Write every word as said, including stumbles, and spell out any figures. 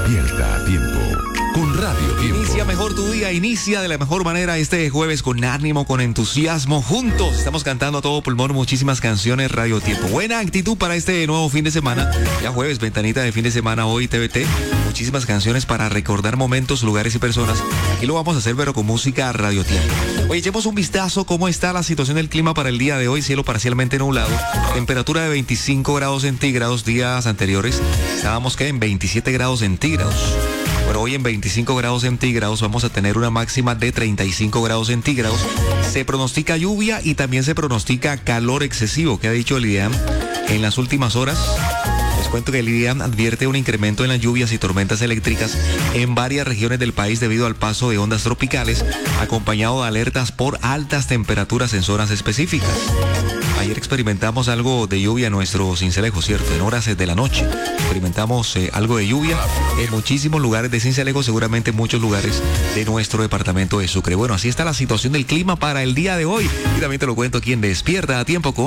Despierta a tiempo con Radio Tiempo. Inicia mejor tu día, inicia de la mejor manera este jueves con ánimo, con entusiasmo. Juntos estamos cantando a todo pulmón muchísimas canciones. Radio Tiempo. Buena actitud para este nuevo fin de semana. Ya jueves, ventanita de fin de semana hoy, T V T. Muchísimas canciones para recordar momentos, lugares y personas. Aquí lo vamos a hacer, pero con música Radio Tiempo. Oye, echemos un vistazo cómo está la situación del clima para el día de hoy. Cielo parcialmente nublado. Temperatura de veinticinco grados centígrados. Días anteriores estábamos que en veintisiete grados centígrados. Bueno, hoy en veinticinco grados centígrados vamos a tener una máxima de treinta y cinco grados centígrados. Se pronostica lluvia y también se pronostica calor excesivo, que ha dicho el I D E A M en las últimas horas. Les cuento que el I D E A M advierte un incremento en las lluvias y tormentas eléctricas en varias regiones del país debido al paso de ondas tropicales, acompañado de alertas por altas temperaturas en zonas específicas. Ayer experimentamos algo de lluvia en nuestro Sincelejo, ¿cierto? En horas de la noche experimentamos eh, algo de lluvia en muchísimos lugares de Sincelejo, seguramente en muchos lugares de nuestro departamento de Sucre. Bueno, así está la situación del clima para el día de hoy. Y también te lo cuento aquí en Despierta a Tiempo con